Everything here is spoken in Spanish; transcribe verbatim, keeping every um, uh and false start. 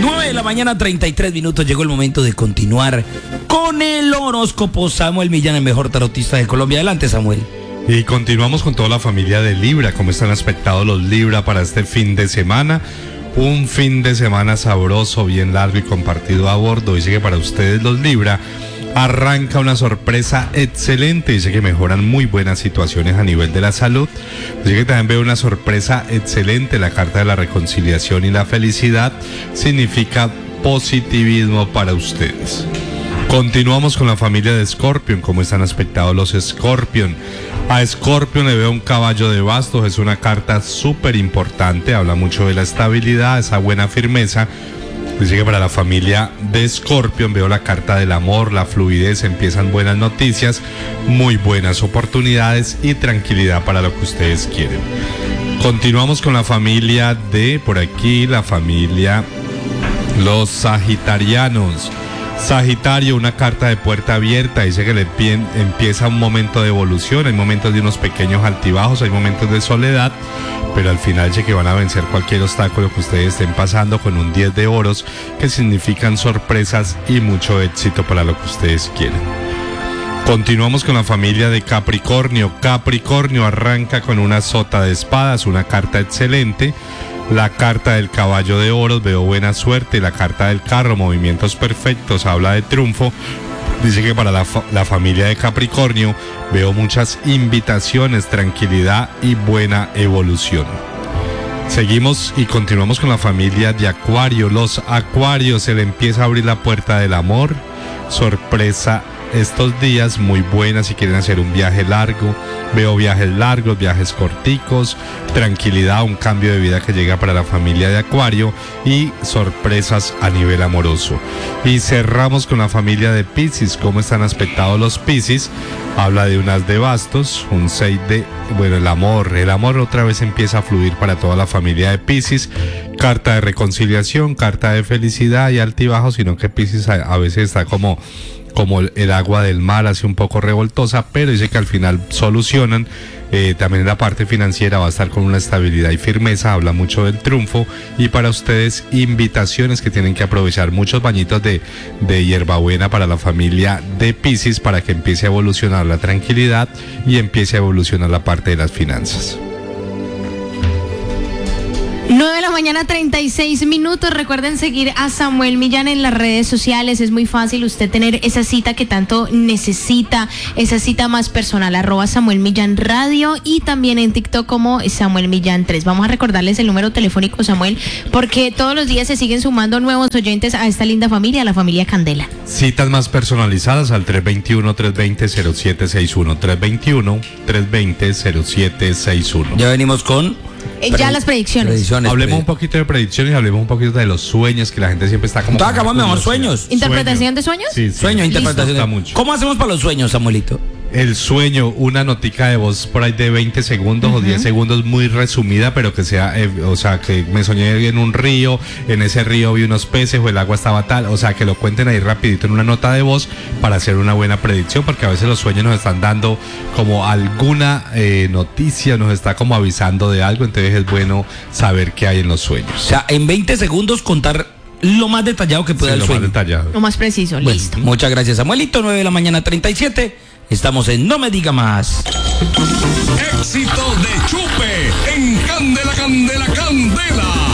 nueve de la mañana, treinta y tres minutos. Llegó el momento de continuar con el horóscopo. Samuel Millán, el mejor tarotista de Colombia. Adelante, Samuel. Y continuamos con toda la familia de Libra. ¿Cómo están aspectados los Libra para este fin de semana? Un fin de semana sabroso, bien largo y compartido a bordo. Dice que para ustedes los Libra arranca una sorpresa excelente. Dice que mejoran muy buenas situaciones a nivel de la salud. Dice que también veo una sorpresa excelente. La carta de la reconciliación y la felicidad significa positivismo para ustedes. Continuamos con la familia de Scorpion. ¿Cómo están aspectados los Scorpion? A Scorpion le veo un caballo de bastos. Es una carta súper importante. Habla mucho de la estabilidad, esa buena firmeza. Dice que para la familia de Scorpion veo la carta del amor, la fluidez, empiezan buenas noticias, muy buenas oportunidades y tranquilidad para lo que ustedes quieren. Continuamos con la familia de, por aquí, la familia los Sagitarianos. Sagitario, una carta de puerta abierta. Dice que le empie- empieza un momento de evolución. Hay momentos de unos pequeños altibajos, hay momentos de soledad, pero al final dice que van a vencer cualquier obstáculo que ustedes estén pasando con un diez de oros, que significan sorpresas y mucho éxito para lo que ustedes quieren. Continuamos con la familia de Capricornio. Capricornio arranca con una sota de espadas, una carta excelente. La carta del caballo de oros, veo buena suerte. La carta del carro, movimientos perfectos, habla de triunfo. Dice que para la, fa- la familia de Capricornio veo muchas invitaciones, tranquilidad y buena evolución. Seguimos y continuamos con la familia de Acuario. Los Acuarios, se le empieza a abrir la puerta del amor. Sorpresa estos días, muy buenas si quieren hacer un viaje largo. Veo viajes largos, viajes corticos, tranquilidad, un cambio de vida que llega para la familia de Acuario y sorpresas a nivel amoroso. Y cerramos con la familia de Piscis. ¿Cómo están aspectados los Piscis? Habla de unas de bastos, un seis de... Bueno, el amor, el amor otra vez empieza a fluir para toda la familia de Piscis. Carta de reconciliación, carta de felicidad y altibajos, sino que Piscis a, a veces está como... como el agua del mar, así un poco revoltosa, pero dice que al final solucionan. Eh, también en la parte financiera va a estar con una estabilidad y firmeza, habla mucho del triunfo. Y para ustedes, invitaciones que tienen que aprovechar, muchos bañitos de, de hierbabuena para la familia de Piscis, para que empiece a evolucionar la tranquilidad y empiece a evolucionar la parte de las finanzas. nueve de la mañana, treinta y seis minutos. Recuerden seguir a Samuel Millán en las redes sociales. Es muy fácil usted tener esa cita que tanto necesita, esa cita más personal, arroba Samuel Millán Radio, y también en TikTok como Samuel Millán tres. Vamos a recordarles el número telefónico, Samuel, porque todos los días se siguen sumando nuevos oyentes a esta linda familia, la familia Candela. Citas más personalizadas al tres dos uno, tres dos cero, cero siete seis uno, tres dos uno, tres dos cero, cero siete seis uno. Ya venimos con... Eh, ya las predicciones. predicciones. Hablemos Pre- un poquito de predicciones y hablemos un poquito de los sueños, que la gente siempre está como... Entonces acabamos mejor curiosidad. sueños. ¿Interpretación de sueños? Sí, sí. Sueño, Listo. interpretación. Gusta mucho. ¿Cómo hacemos para los sueños, Samuelito? El sueño, una notica de voz por ahí de veinte segundos uh-huh. o diez segundos, muy resumida, pero que sea, eh, o sea, que me soñé en un río, en ese río vi unos peces o el agua estaba tal, o sea, que lo cuenten ahí rapidito en una nota de voz para hacer una buena predicción, porque a veces los sueños nos están dando como alguna eh, noticia, nos está como avisando de algo, entonces es bueno saber qué hay en los sueños. O sea, en veinte segundos contar lo más detallado que pueda Sí, el lo sueño. más detallado. Lo más preciso, Bueno, listo. muchas gracias, Samuelito. nueve de la mañana, treinta y siete. Estamos en No Me Diga Más. Éxito de Chupe en Candela, Candela, Candela.